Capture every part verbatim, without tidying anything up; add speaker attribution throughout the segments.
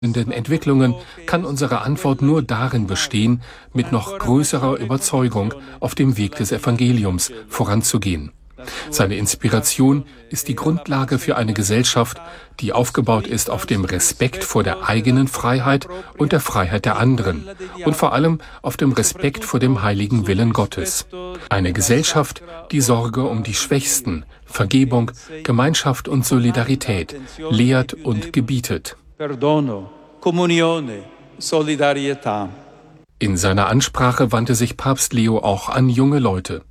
Speaker 1: In den Entwicklungen kann unsere Antwort nur darin bestehen, mit noch größerer Überzeugung auf dem Weg des Evangeliums voranzugehen. Seine Inspiration ist die Grundlage für eine Gesellschaft, die aufgebaut ist auf dem Respekt vor der eigenen Freiheit und der Freiheit der anderen und vor allem auf dem Respekt vor dem heiligen Willen Gottes. Eine Gesellschaft, die Sorge um die Schwächsten, Vergebung, Gemeinschaft und Solidarität lehrt und gebietet. In seiner Ansprache wandte sich Papst Leo auch an junge Leute.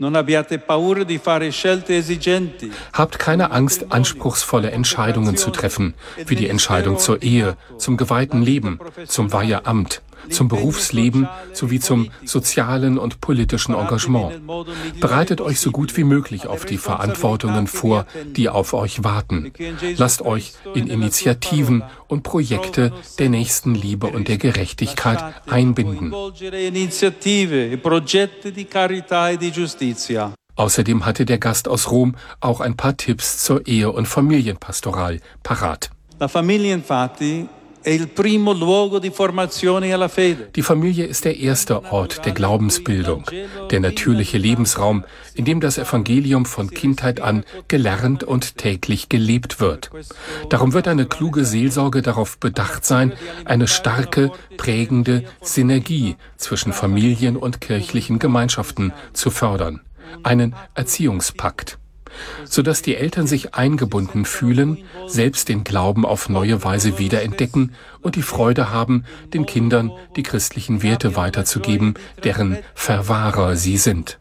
Speaker 1: Habt keine Angst, anspruchsvolle Entscheidungen zu treffen, wie die Entscheidung zur Ehe, zum geweihten Leben, zum Weiheamt, zum Berufsleben sowie zum sozialen und politischen Engagement. Bereitet euch so gut wie möglich auf die Verantwortungen vor, die auf euch warten. Lasst euch in Initiativen und Projekte der Nächstenliebe und der Gerechtigkeit einbinden. Außerdem hatte der Gast aus Rom auch ein paar Tipps zur Ehe- und Familienpastoral parat. Die Familie ist der erste Ort der Glaubensbildung, der natürliche Lebensraum, in dem das Evangelium von Kindheit an gelernt und täglich gelebt wird. Darum wird eine kluge Seelsorge darauf bedacht sein, eine starke, prägende Synergie zwischen Familien und kirchlichen Gemeinschaften zu fördern, einen Erziehungspakt, sodass die Eltern sich eingebunden fühlen, selbst den Glauben auf neue Weise wiederentdecken und die Freude haben, den Kindern die christlichen Werte weiterzugeben, deren Verwahrer sie sind.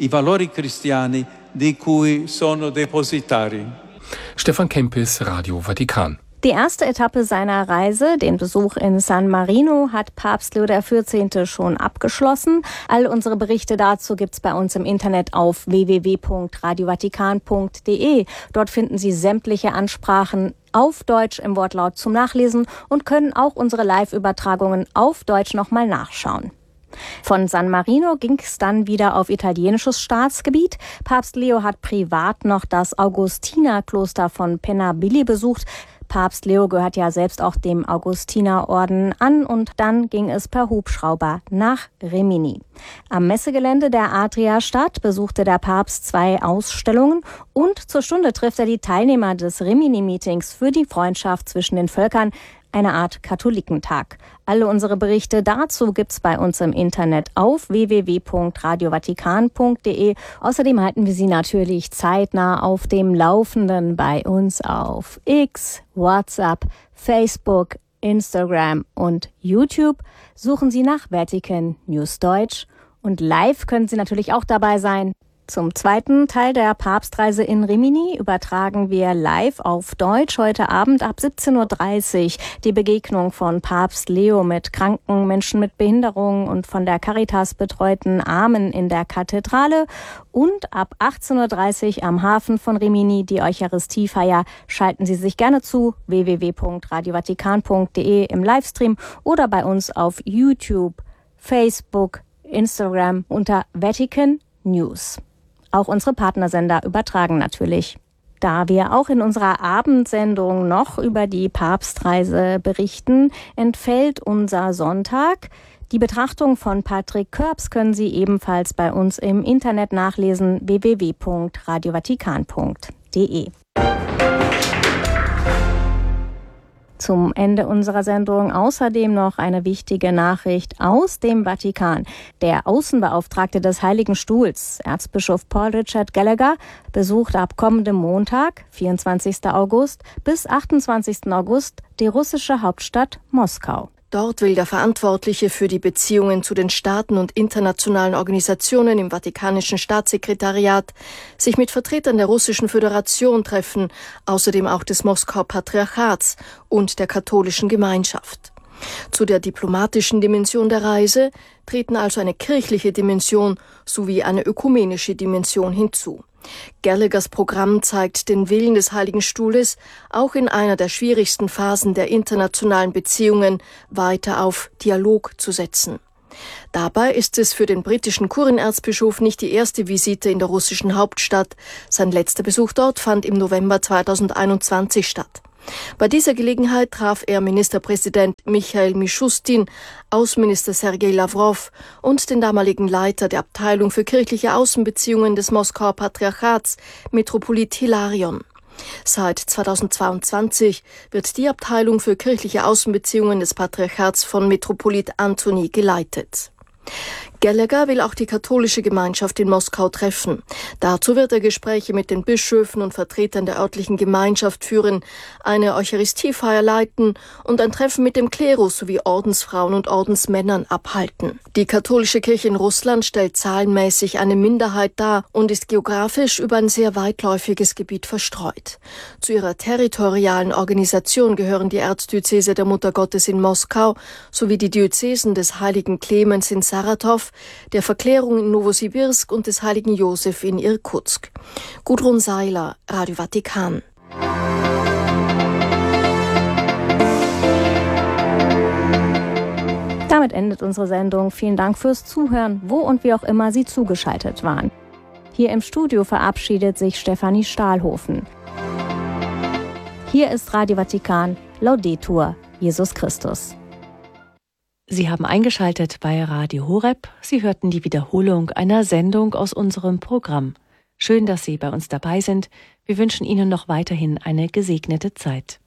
Speaker 1: Stefan Kempis, Radio Vatikan.
Speaker 2: Die erste Etappe seiner Reise, den Besuch in San Marino, hat Papst Leo der vierzehnte schon abgeschlossen. All unsere Berichte dazu gibt's bei uns im Internet auf w w w punkt radio vatikan punkt d e. Dort finden Sie sämtliche Ansprachen auf Deutsch im Wortlaut zum Nachlesen und können auch unsere Live-Übertragungen auf Deutsch nochmal nachschauen. Von San Marino ging es dann wieder auf italienisches Staatsgebiet. Papst Leo hat privat noch das Augustinerkloster von Penabilli besucht. Papst Leo gehört ja selbst auch dem Augustinerorden an und dann ging es per Hubschrauber nach Rimini. Am Messegelände der Adria-Stadt besuchte der Papst zwei Ausstellungen und zur Stunde trifft er die Teilnehmer des Rimini-Meetings für die Freundschaft zwischen den Völkern, eine Art Katholikentag. Alle unsere Berichte dazu gibt's bei uns im Internet auf w w w punkt radio vatikan punkt d e. Außerdem halten wir Sie natürlich zeitnah auf dem Laufenden bei uns auf X, WhatsApp, Facebook, Instagram und YouTube. Suchen Sie nach Vatikan News Deutsch und live können Sie natürlich auch dabei sein. Zum zweiten Teil der Papstreise in Rimini übertragen wir live auf Deutsch heute Abend ab siebzehn Uhr dreißig die Begegnung von Papst Leo mit kranken Menschen mit Behinderung und von der Caritas betreuten Armen in der Kathedrale und ab achtzehn Uhr dreißig am Hafen von Rimini die Eucharistiefeier. Schalten Sie sich gerne zu w w w punkt radio vatikan punkt d e im Livestream oder bei uns auf YouTube, Facebook, Instagram unter Vatikan News. Auch unsere Partnersender übertragen natürlich. Da wir auch in unserer Abendsendung noch über die Papstreise berichten, entfällt unser Sonntag. Die Betrachtung von Patrick Körbs können Sie ebenfalls bei uns im Internet nachlesen, w w w punkt radio vatikan punkt d e. Zum Ende unserer Sendung außerdem noch eine wichtige Nachricht aus dem Vatikan. Der Außenbeauftragte des Heiligen Stuhls, Erzbischof Paul Richard Gallagher, besucht ab kommendem Montag, vierundzwanzigsten August bis achtundzwanzigsten August die russische Hauptstadt Moskau.
Speaker 3: Dort will der Verantwortliche für die Beziehungen zu den Staaten und internationalen Organisationen im Vatikanischen Staatssekretariat sich mit Vertretern der Russischen Föderation treffen, außerdem auch des Moskauer Patriarchats und der katholischen Gemeinschaft. Zu der diplomatischen Dimension der Reise treten also eine kirchliche Dimension sowie eine ökumenische Dimension hinzu. Gallaghers Programm zeigt den Willen des Heiligen Stuhles, auch in einer der schwierigsten Phasen der internationalen Beziehungen weiter auf Dialog zu setzen. Dabei ist es für den britischen Kurienerzbischof nicht die erste Visite in der russischen Hauptstadt. Sein letzter Besuch dort fand im November zweitausendeinundzwanzig statt. Bei dieser Gelegenheit traf er Ministerpräsident Michail Mishustin, Außenminister Sergei Lawrow und den damaligen Leiter der Abteilung für kirchliche Außenbeziehungen des Moskauer Patriarchats, Metropolit Hilarion. Seit zweitausendzweiundzwanzig wird die Abteilung für kirchliche Außenbeziehungen des Patriarchats von Metropolit Antoni geleitet. Gallagher will auch die katholische Gemeinschaft in Moskau treffen. Dazu wird er Gespräche mit den Bischöfen und Vertretern der örtlichen Gemeinschaft führen, eine Eucharistiefeier leiten und ein Treffen mit dem Klerus sowie Ordensfrauen und Ordensmännern abhalten. Die katholische Kirche in Russland stellt zahlenmäßig eine Minderheit dar und ist geografisch über ein sehr weitläufiges Gebiet verstreut. Zu ihrer territorialen Organisation gehören die Erzdiözese der Muttergottes in Moskau sowie die Diözesen des heiligen Clemens in Saratow, der Verklärung in Nowosibirsk und des heiligen Josef in Irkutsk. Gudrun Seiler, Radio Vatikan.
Speaker 2: Damit endet unsere Sendung. Vielen Dank fürs Zuhören, wo und wie auch immer Sie zugeschaltet waren. Hier im Studio verabschiedet sich Stefanie Stahlhofen. Hier ist Radio Vatikan, Laudetur Jesus Christus.
Speaker 4: Sie haben eingeschaltet bei Radio Horeb. Sie hörten die Wiederholung einer Sendung aus unserem Programm. Schön, dass Sie bei uns dabei sind. Wir wünschen Ihnen noch weiterhin eine gesegnete Zeit.